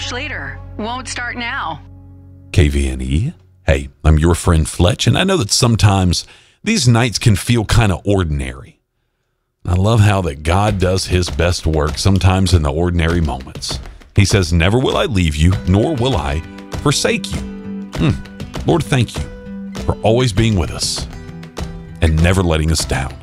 much later. Won't start now. KVNE. Hey, I'm your friend Fletch, and I know that sometimes these nights can feel kind of ordinary. I love how that God does his best work sometimes in the ordinary moments. He says, never will I leave you, nor will I forsake you. Lord, thank you for always being with us and never letting us down.